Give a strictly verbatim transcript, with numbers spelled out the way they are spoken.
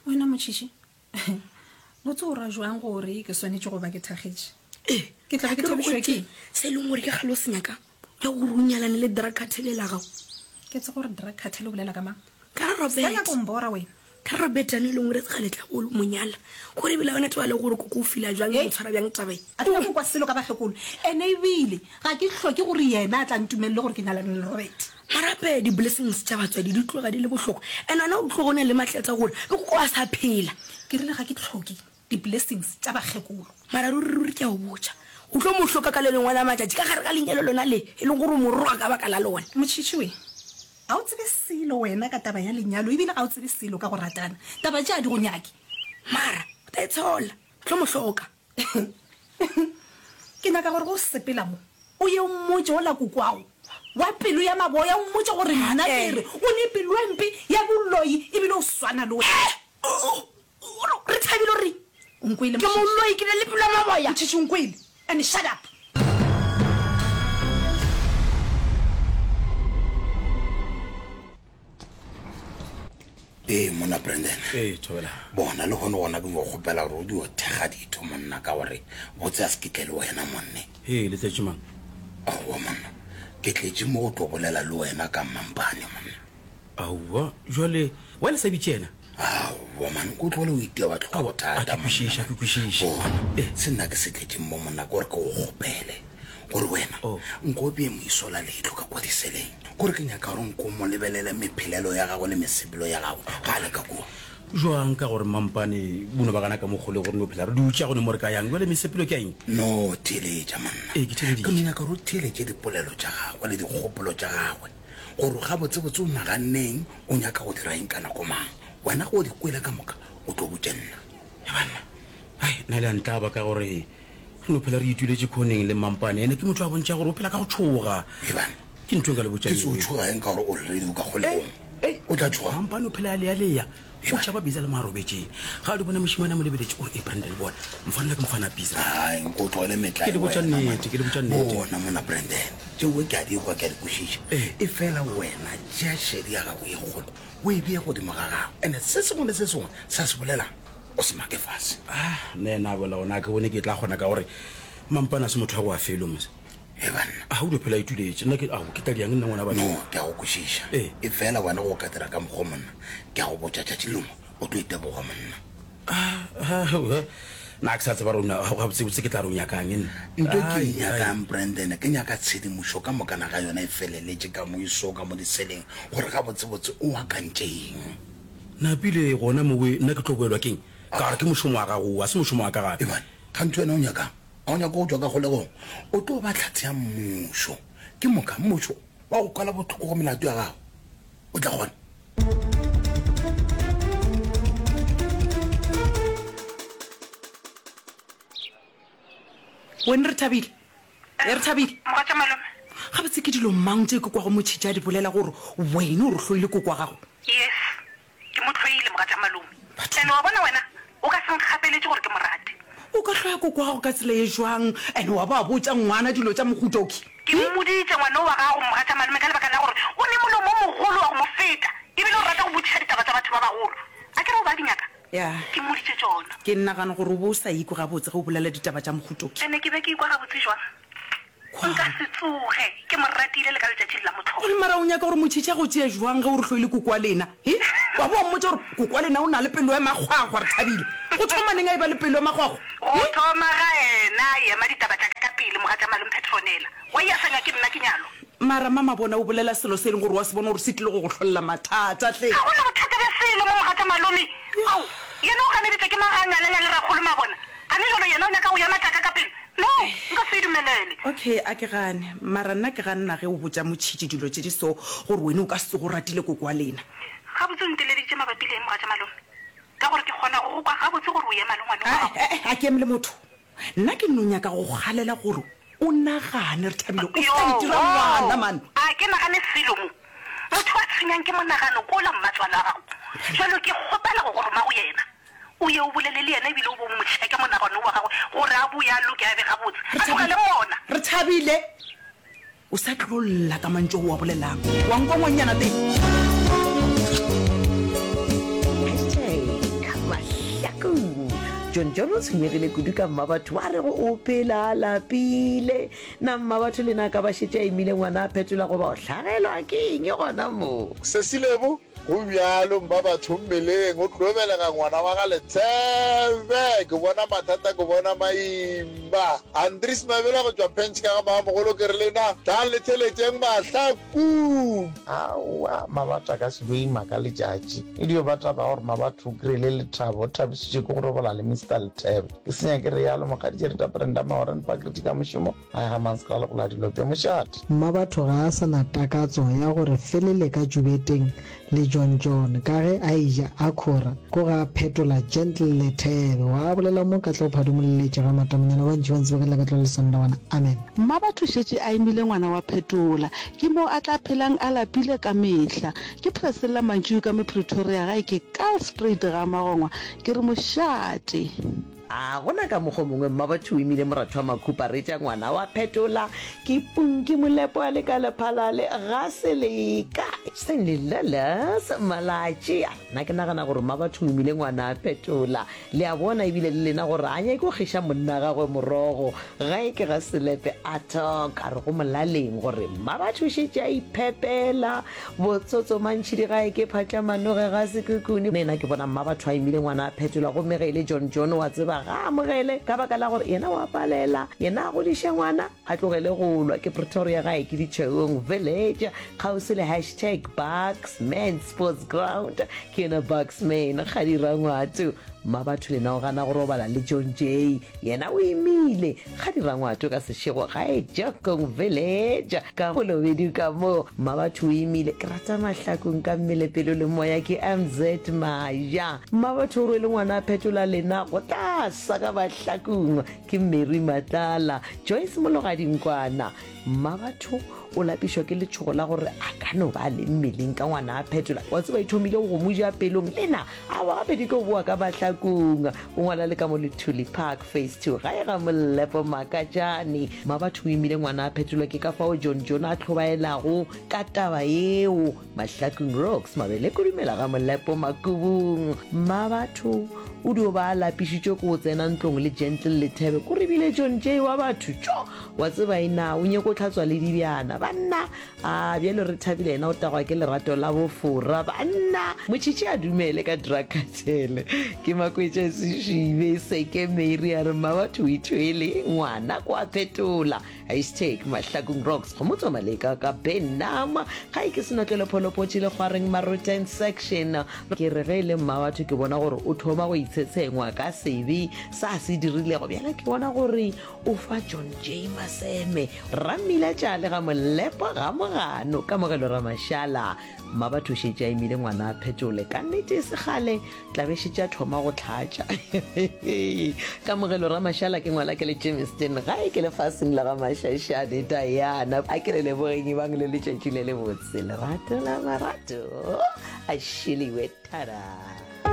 wena motšhiši botse o ra jwang gore ke swanetse go ba ke thagetse ke tla ke thabiswa ke se leng gore ke galo senyaka ya go runyalane le drug cartel la gago ke tse gore drug cartel o bolela ka mang ka Robert ya go mbora wena ka Robert ane leng gore tsa letla go monyala gore bila wena twa le gore go go fila jwang go tshwara bjang tabe a tlo go kwa selo ka bagekolo ene ebile ga ke hloke gore yena a tla ntumelele gore ke nyalane le Robert marape di blessings tša batswadi di tloga di le bohloko ene ana o tlogone le matletsa gore ke go a sa phela ke rile ga ke tlhoke di blessings tša bagekolo mara ruri ke a o botša o tlo mo hloka ka le lengwe la matšatši ka gare ka lenyelo lona le e leng gore morroa ka baka la lona motšhitši we ga o tsebe selo wena ka taba ya lenyalo ebile ga o tsebe selo ka go ratana taba tša di go nyake mara o ta e tshola tlo mo hloka ke nyaka gore go sepela mo o ye o mmotse o la kokwago wa pelo ya maboya o mmotse gore nna kere o ne pelo empe ya boloi ebile o swana le wena re thabile re onkwele ke moloi ke le pelo ya maboya motšhitši onkwele and shut up eh mona Brandon eh thobela bona le gone gona ke go gopela gore o di o thega ditho monna ka gore botse a se ke tle le wena monne eh le tletše mang a wa monna ke tletse mo go tlo bolela le wena ka Mampane monna aowa jwale wa le sa bitšena a wa man go tlole o itia ba tlhoka go thata ke kwišiša ke kwišiša eh se nna ke se tletse mo monna gore ke go gopele gore wena nko be mo isola letlo ka kwa diseleng gore ke nyaka gore nko mo lebelele mephelelo ya gago le mesebelo ya gago ga le ka kua jwang ka gore Mampane bono ba kana ka mogole gore no phela re di utša gone mo re ka yang jwale mesepelo ke eng no theletša manna eh ke theleditše ke nyaka gore o theletše dipolelo tša gagwe le dikgopolo tša gagwe gore ga botsebotse o naganneng o nyaka go dira eng ka nako mang wena go di kwele ka moka o tlo botse nna e banna ai na le antlaba ka gore re no phela re ituletše khoneng le Mampane ene ke motho a bontša gore o phela ka go tshoga e bana ke ntho ka le botša ke se o tshoga eng ka gore o redi o ka golegong o tla tshoga Mampane o phela le ya leya o tšhaba bisa le marobetšeng ga di bona mošimane mo lebeletse gore e Brandon bona mfanela ke mfana bisa ai nko tlole metla ke le botša nnete ke le botša nnete bona mona Brandon tšeo ke a di kwa ke a di kwešiša e fela wena tšea šedi ya gago e kgolo o e bea godimo ga gago and se sengwe le se sengwe sa se bolelang o se make fase ah nena bola ona ke bone ke tla kgona ka gore Mampane a se motho a go a felo mose e banna a o di phela ituletše nna ke a ke tla diang nna ngwana ba no ke a go kwešiša e fela wena go ka dira ka mokgwa monna ke a go botša tšatši lengwe o tlo iteboga monna ah na ke sa tseba rona ga botsebotse ke tla re o nyakang nna nto ke nyakang Brandon ke nyaka tshedimošo ka mokana ga yona e feleletše ka mo iso ka mo diseleng gore ga botsebotse o akantšeng napile gona mowe nna ke tlo boelwa keng ka re ke mošomo wa gago a se mošomo wa ka gape ebane ga ntho ena o nyakang a o nyaka go tswa ka kgolegong o tlo ba tlhatse ya mmušo ke moka mmušo wa go kwala botlhoko go melato ya gago o tla gona wena re thabile e re thabile mogatša malome ga botse ke dilo mang tse ke kwa go motšhitša a di bolela gore wena o re tlhoile ko kwa gago yes ke mo tlhoile mogatša malome ande wa bona wena o ka senkgapeletše gore ke morate o ka tlhoya ko kwa gago ka tsela e jwang ande wa ba botša ngwana dilo tša mohutoki ke mmoditše ngwana o wa gago mogatša malome ka lebaka la gore o ne molomo o mogolo wa go mo feta ebile o rata go botšiša ditaba tša batho ba bagolo a ke re o ba dinyaka ya ke mmoditše tsona ke nnagana gore o bo o sa iko ga botse ge o bolela ditaba tša mohutoki ene ke be ke ikwa ga botse jwang nka se tsoge ke mo ratile le ka letšatši la motlhogo gore mara o nyaka gore motšhitša go tšea jwang ge o re tlhoile kokwa lena e wa bo mmotse gore kokwa lena o na le pelo ya magwagwa re thabile go thomaneng a e ba le pelo ya magwagwa go thoma ga ena ema ditaba tša ka ka pele mogatša malome petronela wa iafanya ke nna ke nyalo mara mama bona o bolela selo se e leng gore wa se bona gore se tlile go go tlholela mathata tle ga gona bothata be selo mo mogatša malome ao yena o ganeditse ke maganyalenya le ragolo mabona a ne jalo yena o nyaka go ya mataka ka pele no nka se dumelele okay a ke gane mara nna ke ganna ge o botša motšhitši dilo tše di so gore wena o ka se go ratile ko kwa lena ga botse o nteleditše mabapi le mogatša malome ka gore ke kgona go kwa ga botse gore o ema le ngwane wa gago a ke eme le motho nna ke nno nyaka go galela gore o nagane re thabile o sa itira ngwana man a ke nagane selo mo motho a tshwenyang ke monagano ko la mmatswala a gago jalo ke kgopela go goroma go yena o ye o bolele le yena ebile o bo motšheke monagano wa gagwe gore a boya loke a be gabotse a tlogele mona re thabile o sa tlololla ka mantse o wa bolelang wa nkwa ngwanyana teng Hashtag john john o tshwenyegile kudu ka mma batho wa re go o phela a lapile na mma batho le na ka ba šetse a emile ngwana a phetola go ba o hlagelwa ke eng gona moo sesilebo go bjalo mma batho mmeleng o tlobelega ngwana wa ga letsebe ke bona mathata ke bona maimba andres mabela go tswa pentšhe ka ga maamogolo ke re lena tla letheletšeng mahlaku aowa mabata ka se boima ka letšatši e dio ba taba gore mabatho o kry-ile lethabo o thabisitše ke go robola le mister letebe ke senya ke re yalo mogaditše re taperenda maoran pakriti ka mošomo a ga mansekala go la dilope mošate mmabatho ga a sa na takatso ya gore felele ka jubeteng le john john ka ge a ija a khora ko ga phetola gentle letebe wa bolela mo ka tlo phadimoleletše ga matamanyana ba ntši ba ntse ba ka tla ka tlo lesanda wana amen mma batho šetše a emile ngwana wa phetola ke mo a tla phelang a lapile ka mehla ke presela mantšu ka me pretoria ga ke ka street ga magongwa ke re mošate a gona ka mokgwa mongwe mma batho o emile moratho wa makhupa re tša ngwana wa phetola ke punki molepo a le ka lephalale ga se leka seneleles malatši nna ke nagana gore mma batho o emile ngwana a phetola le a bona ebile le lena gore a nyake go kgiša monna gagwe morogo ga e ke ga selepe a toka re go molaleng gore mma batho šetse a iphepela botsotso mantšhidi ga e ke phatlamanoge ga sekukune nena ke bona mma batho a emile ngwana a phetola go megeile john john wa tseba ga amogele ka baka la gore yena wa palela yena a godiše ngwana a tlogele go lwa ke pretoria ga e ke ditšheong village kgause le hashtag bucksman sports ground ke yona bucksman ga dira ngwato mma batho lena o gana go robala le john j yena o emile ga dira ngwato ka sešego ga e jakong village ka go lobedi ka mo mma batho o emile ke rata mahlakong ka mmele pelo le moya ke mz maja mma batho o rwele ngwana a phetola lena go tlasa ka mahlakong ke mary matlala joyce mologadinkwana mma batho o lapišwa ke letšhogo la gore a ka no ba le mmeleng ka ngwana a phetola wa tse ba ithomile go moja pelong lena a ba gabedi ke boa ka mahlakong o ngwana le ka mo lethuli park phase two ga e ga molepo makatšane ma batho o emile ngwana a phetola ke ka fao john john a tlhobaelago ka taba eo mahlakong rocks mabele kodumela ga molepo makubung ma batho o dio ba lapišitšwe ko go tsena ntlong le gentle lethebe ko rebile john j wa batho tšo wa tseba ena o nyeko tlhatswa le dibjana banna a bjalo re thabile ena o tagwa ke lerato la bofora banna motšhitši a dumele ka drakatele ke makwetša sešibe seke mary a re mma batho o ithwele ngwana kwa phetola hashtag mahlakong rocks go motswa maleka ka benama ga e ke senotlele pholopotše le kgwareng maroten section ke re ge e le mma batho ke bona gore o thoma go itshetshengwa ka sebe sa se dirilego bjala ke bona gore o fa john j maseme ramila tšale ga molepo ga mogano ka mogelo ra mašala mma batho šetše a emile ngwana a phetole ka nnete segale tlabe šetše a thoma go tlhatša ka mogelo ra mašala ke ngwala ke le jamestown ga e ke lefaseng la ga mašašane diana a ke le lebogeng bang le letšatši le le botse lerato la marato a šhiliwe tada